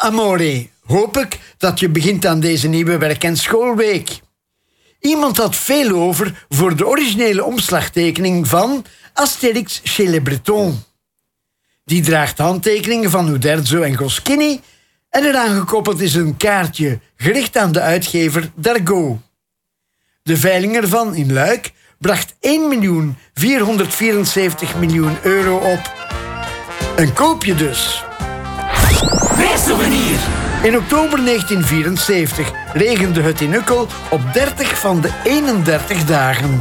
amore, hoop ik dat je begint aan deze nieuwe werk- en schoolweek. Iemand had veel over voor de originele omslagtekening van Astérix chez les Bretons. Die draagt handtekeningen van Uderzo en Goscinny en eraan gekoppeld is een kaartje gericht aan de uitgever Dargaud. De veiling ervan in Luik bracht 1.474.000.000 euro op. Een koopje dus. Reissouvenir. In oktober 1974 regende het in Ukkel op 30 van de 31 dagen.